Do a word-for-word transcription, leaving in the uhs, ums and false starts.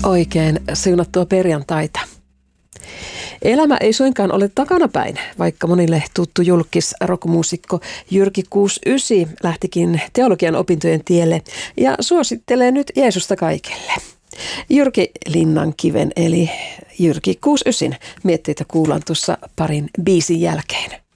Oikein siunattua perjantaita. Elämä ei suinkaan ole takanapäin, vaikka monille tuttu julkis rockmuusikko Jyrki kuusikymmentäyhdeksän lähtikin teologian opintojen tielle ja suosittelee nyt Jeesusta kaikille. Jyrki Linnankiven eli Jyrki kuusikymmentäyhdeksän mietteitä kuullaan tuossa parin biisin jälkeen.